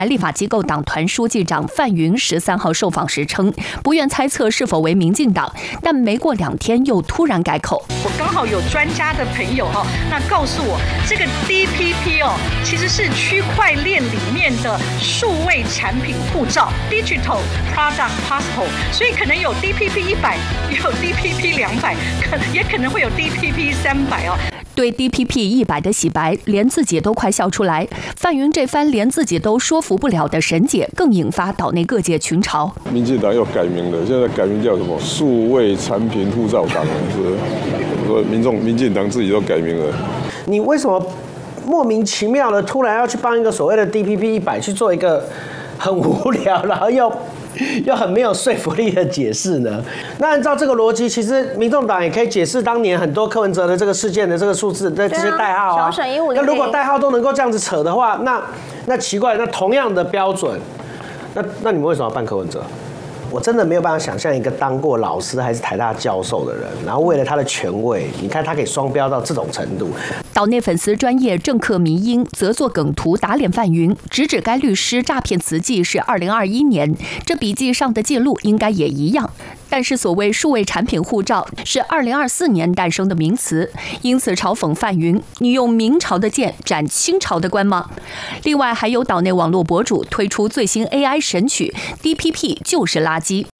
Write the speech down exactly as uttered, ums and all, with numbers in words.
立法机构党团书记长范云十三号受访时称，不愿猜测是否为民进党，但没过两天又突然改口。 我刚好有专家的朋友哈，那告诉我这个 D P P 哦，其实是区块链里面的数位产品护照 （Digital Product Passport），所以可能有 D P P 一百，也有 D P P 两百，可也可能会有 D P P 三百哦。 对 D P P 一百的洗白，连自己都快笑出来。范云这番连自己都说服不了的神解，更引发岛内各界群嘲。 民进党又改名了，现在改名叫什么？数位产品护照党，是说民众民进党自己都改名了。 你为什么莫名其妙的突然要去帮一个所谓的 D P P 一百去做一个很无聊，然后又？又很没有说服力的解释呢？那按照这个逻辑，其实民众党也可以解释当年很多柯文哲的这个事件的这个数字的这些代号啊。那如果代号都能够这样子扯的话，那那奇怪，那同样的标准，那那你们为什么要办柯文哲？我真的没有办法想象一个当过老师还是台大教授的人，然后为了他的权位，你看他可以双标到这种程度。 岛内粉丝专业政客迷因则作梗图打脸范云，直指该律师诈骗词记是二零二一年，这笔记上的记录应该也一样。但是所谓数位产品护照是二零二四年诞生的名词，因此嘲讽范云：你用明朝的剑斩清朝的官吗？另外还有岛内网络博主推出最新 A I 神曲 D P P 就是垃圾。